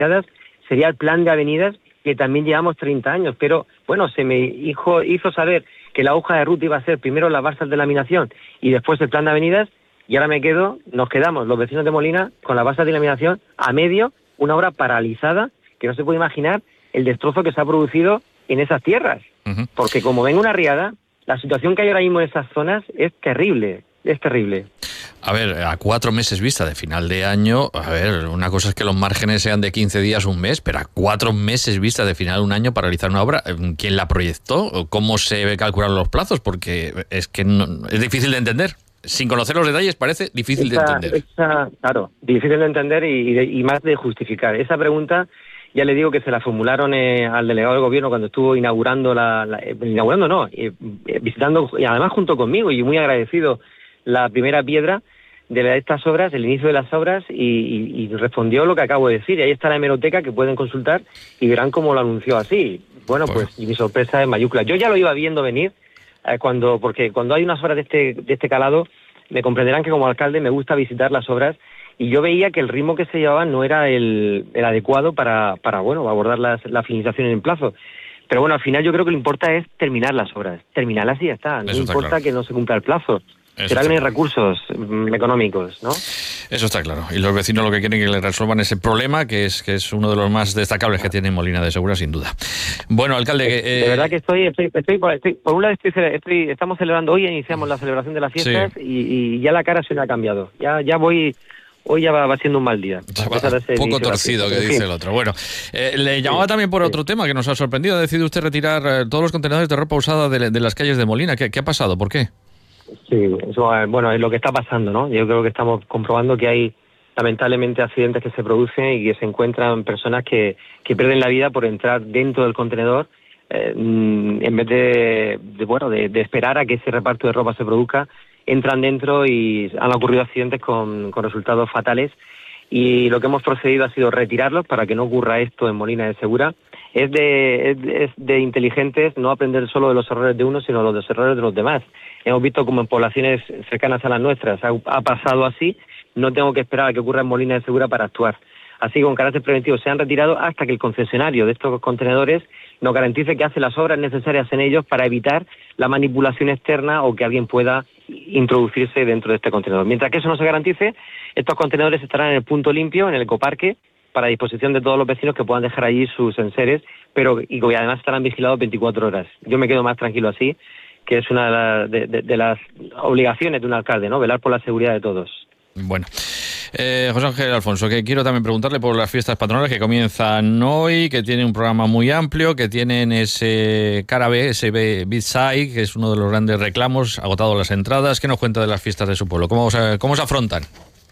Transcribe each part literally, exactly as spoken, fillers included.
sería el plan de avenidas, que también llevamos treinta años, pero bueno, se me hizo, hizo saber que la hoja de ruta iba a ser primero las balsas de laminación y después el plan de avenidas, y ahora me quedo, nos quedamos los vecinos de Molina con las balsas de laminación a medio, una obra paralizada, que no se puede imaginar el destrozo que se ha producido en esas tierras, uh-huh. porque como ven una riada, la situación que hay ahora mismo en esas zonas es terrible, es terrible. A ver, a cuatro meses vista de final de año, a ver, una cosa es que los márgenes sean de quince días, un mes, pero a cuatro meses vista de final de un año para realizar una obra, ¿quién la proyectó? ¿Cómo se calcularon los plazos? Porque es que no, es difícil de entender. Sin conocer los detalles parece difícil esa, de entender. Esa, claro, difícil de entender y, y, y más de justificar. Esa pregunta, ya le digo que se la formularon eh, al delegado del gobierno cuando estuvo inaugurando, la, la eh, inaugurando no, eh, visitando, y además junto conmigo, y muy agradecido, la primera piedra de estas obras, el inicio de las obras, y, y, y respondió lo que acabo de decir. Y ahí está la hemeroteca que pueden consultar y verán cómo lo anunció así. Bueno, pues, pues y mi sorpresa es mayúscula. Yo ya lo iba viendo venir, eh, cuando porque cuando hay unas obras de este, de este calado, me comprenderán que como alcalde me gusta visitar las obras, y yo veía que el ritmo que se llevaba no era el, el adecuado para, para bueno, abordar las, la finalización en plazo. Pero bueno, al final yo creo que lo que importa es terminar las obras. Terminarlas y ya está. No importa claro. que no se cumpla el plazo. Eso Será que no hay recursos mm, económicos, ¿no? Eso está claro. Y los vecinos lo que quieren es que le resuelvan ese problema, que es que es uno de los más destacables que tiene Molina de Segura, sin duda. Bueno, alcalde... Eh, de verdad que estoy... estoy, estoy, por, estoy por un lado, estoy, estoy, estamos celebrando hoy, iniciamos la celebración de las fiestas, sí. y, y ya la cara se me ha cambiado. Ya, ya voy... Hoy ya va, va siendo un mal día. Un poco torcido, que dice el otro. Bueno, eh, le llamaba sí, también por sí. otro tema que nos ha sorprendido. Ha decidido usted retirar eh, todos los contenedores de ropa usada de, de las calles de Molina. ¿Qué, qué ha pasado? ¿Por qué? Sí, eso, bueno, es lo que está pasando, ¿no? Yo creo que estamos comprobando que hay lamentablemente accidentes que se producen y que se encuentran personas que, que pierden la vida por entrar dentro del contenedor eh, en vez de, de bueno, de, de esperar a que ese reparto de ropa se produzca. Entran dentro y han ocurrido accidentes con, con resultados fatales, y lo que hemos procedido ha sido retirarlos para que no ocurra esto en Molina de Segura. Es de, es, es de inteligentes no aprender solo de los errores de uno, sino de los errores de los demás. Hemos visto como en poblaciones cercanas a las nuestras ha, ha pasado así. No tengo que esperar a que ocurra en Molina de Segura para actuar. Así que con carácter preventivo se han retirado hasta que el concesionario de estos contenedores nos garantice que hace las obras necesarias en ellos para evitar la manipulación externa o que alguien pueda introducirse dentro de este contenedor. Mientras que eso no se garantice, estos contenedores estarán en el punto limpio, en el ecoparque, para disposición de todos los vecinos que puedan dejar allí sus enseres, pero y además estarán vigilados veinticuatro horas. Yo me quedo más tranquilo así, que es una de, la, de, de, de las obligaciones de un alcalde, ¿no? Velar por la seguridad de todos. Bueno, eh, José Ángel Alfonso, que quiero también preguntarle por las fiestas patronales que comienzan hoy, que tienen un programa muy amplio, que tienen ese cara B, ese B-Side, que es uno de los grandes reclamos, agotado las entradas. ¿Qué nos cuenta de las fiestas de su pueblo? ¿Cómo se, cómo se afrontan?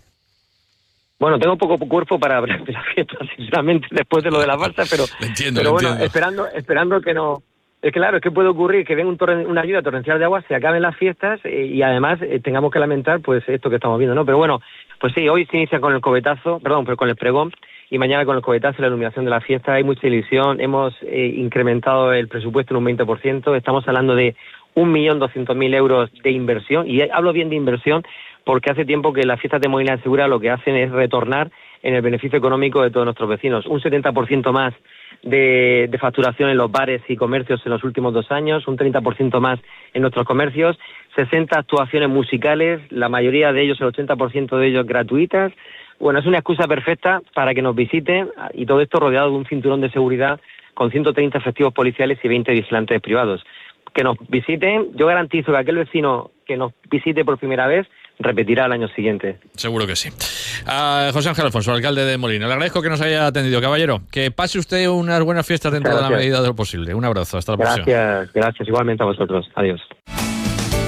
Bueno, tengo poco cuerpo para hablar de las fiestas, sinceramente, después de lo de la balsa, pero, entiendo, pero bueno, entiendo. esperando esperando que no... Es claro, es que puede ocurrir que venga un torren- una lluvia torrencial de agua, se acaben las fiestas eh, y además eh, tengamos que lamentar pues esto que estamos viendo, ¿no? Pero bueno, pues sí, hoy se inicia con el cobetazo, perdón, pero con el pregón, y mañana con el cobetazo y la iluminación de la fiesta. Hay mucha ilusión, hemos eh, incrementado el presupuesto en un veinte por ciento, estamos hablando de un millón doscientos mil euros de inversión, y hablo bien de inversión porque hace tiempo que las fiestas de Molina de Segura lo que hacen es retornar en el beneficio económico de todos nuestros vecinos. Un setenta por ciento más de, de facturación en los bares y comercios en los últimos dos años, un treinta por ciento más en nuestros comercios, sesenta actuaciones musicales, la mayoría de ellos, el ochenta por ciento de ellos gratuitas. Bueno, es una excusa perfecta para que nos visiten, y todo esto rodeado de un cinturón de seguridad con ciento treinta efectivos policiales y veinte vigilantes privados. Que nos visiten, yo garantizo que aquel vecino que nos visite por primera vez repetirá el año siguiente. Seguro que sí. Uh, José Ángel Alfonso, alcalde de Molina, le agradezco que nos haya atendido, caballero. Que pase usted unas buenas fiestas dentro de la medida de lo posible. Un abrazo, hasta la próxima. Gracias, gracias. Igualmente a vosotros. Adiós.